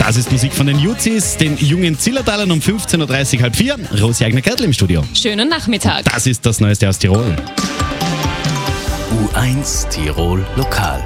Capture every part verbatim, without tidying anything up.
Das ist Musik von den Juzis, den jungen Zillertalern um fünfzehn Uhr dreißig, halb vier. Rosi Eigner-Kertl im Studio. Schönen Nachmittag. Das ist das Neueste aus Tirol. U eins Tirol Lokal.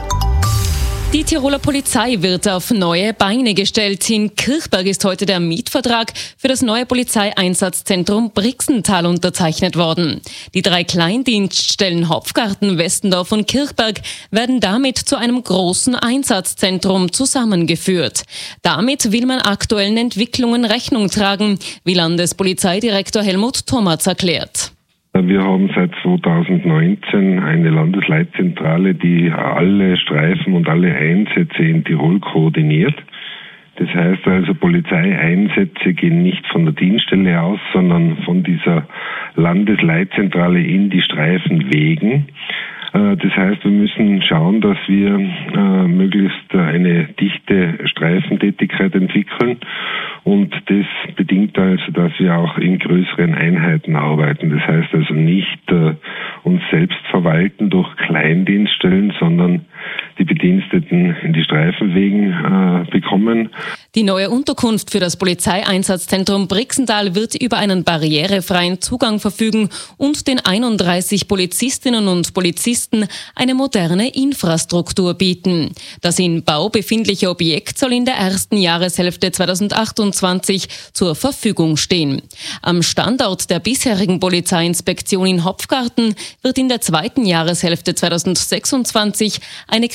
Die Tiroler Polizei wird auf neue Beine gestellt. In Kirchberg ist heute der Mietvertrag für das neue Polizeieinsatzzentrum Brixental unterzeichnet worden. Die drei Kleindienststellen Hopfgarten, Westendorf und Kirchberg werden damit zu einem großen Einsatzzentrum zusammengeführt. Damit will man aktuellen Entwicklungen Rechnung tragen, wie Landespolizeidirektor Helmut Thomatz erklärt. Wir haben seit zweitausendneunzehn eine Landesleitzentrale, die alle Streifen und alle Einsätze in Tirol koordiniert. Das heißt also, Polizeieinsätze gehen nicht von der Dienststelle aus, sondern von dieser Landesleitzentrale in die Streifenwegen. Das heißt, wir müssen schauen, dass wir äh, möglichst eine dichte Streifentätigkeit entwickeln, und das bedingt also, dass wir auch in größeren Einheiten arbeiten. Das heißt also nicht äh, uns selbst verwalten durch Kleindienststellen, sondern die Bediensteten in die Streifenwegen äh, bekommen. Die neue Unterkunft für das Polizeieinsatzzentrum Brixental wird über einen barrierefreien Zugang verfügen und den einunddreißig Polizistinnen und Polizisten eine moderne Infrastruktur bieten. Das in Bau befindliche Objekt soll in der ersten Jahreshälfte zweitausendachtundzwanzig zur Verfügung stehen. Am Standort der bisherigen Polizeiinspektion in Hopfgarten wird in der zweiten Jahreshälfte zweitausendsechsundzwanzig eine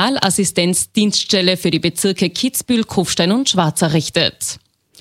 Kriminalassistenzdienststelle für die Bezirke Kitzbühel, Kufstein und Schwaz errichtet.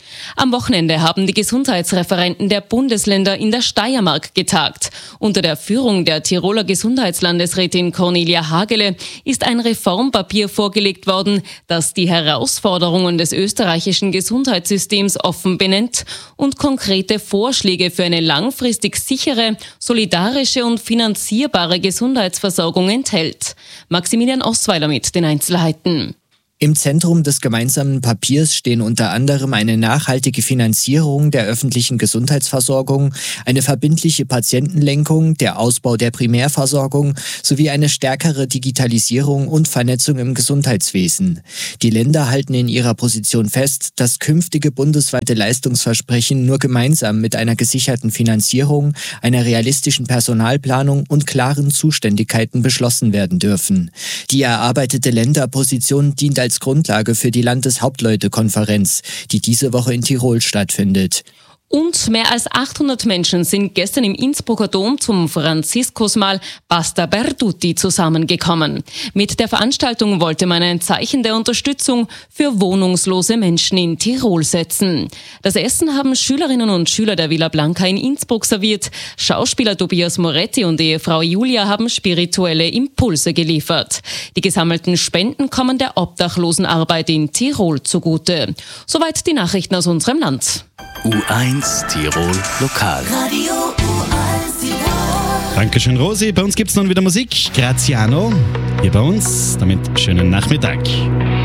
Am Wochenende haben die Gesundheitsreferenten der Bundesländer in der Steiermark getagt. Unter der Führung der Tiroler Gesundheitslandesrätin Cornelia Hagele ist ein Reformpapier vorgelegt worden, das die Herausforderungen des österreichischen Gesundheitssystems offen benennt und konkrete Vorschläge für eine langfristig sichere, solidarische und finanzierbare Gesundheitsversorgung enthält. Maximilian Osweiler mit den Einzelheiten. Im Zentrum des gemeinsamen Papiers stehen unter anderem eine nachhaltige Finanzierung der öffentlichen Gesundheitsversorgung, eine verbindliche Patientenlenkung, der Ausbau der Primärversorgung sowie eine stärkere Digitalisierung und Vernetzung im Gesundheitswesen. Die Länder halten in ihrer Position fest, dass künftige bundesweite Leistungsversprechen nur gemeinsam mit einer gesicherten Finanzierung, einer realistischen Personalplanung und klaren Zuständigkeiten beschlossen werden dürfen. Die erarbeitete Länderposition dient als als Grundlage für die Landeshauptleutekonferenz, die diese Woche in Tirol stattfindet. Und mehr als achthundert Menschen sind gestern im Innsbrucker Dom zum Franziskusmahl Pasta per Tutti zusammengekommen. Mit der Veranstaltung wollte man ein Zeichen der Unterstützung für wohnungslose Menschen in Tirol setzen. Das Essen haben Schülerinnen und Schüler der Villa Blanca in Innsbruck serviert. Schauspieler Tobias Moretti und Ehefrau Julia haben spirituelle Impulse geliefert. Die gesammelten Spenden kommen der Obdachlosenarbeit in Tirol zugute. Soweit die Nachrichten aus unserem Land. U eins Tirol Lokal. Radio U eins Tirol. Dankeschön, Rosi. Bei uns gibt es nun wieder Musik. Graziano. Hier bei uns. Damit schönen Nachmittag.